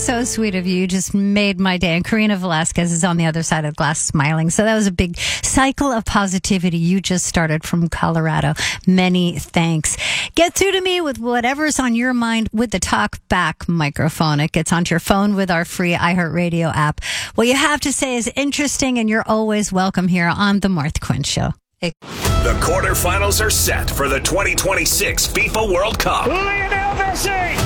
so sweet of you. You just made my day. And Karina Velasquez is on the other side of the glass smiling. So that was a big cycle of positivity you just started from Colorado. Many thanks. Get through to me with whatever's on your mind with the Talk Back microphone. It gets onto your phone with our free iHeartRadio app. What you have to say is interesting, and you're always welcome here on The Martha Quinn Show. The quarterfinals are set for the 2026 FIFA World Cup. Lionel Messi!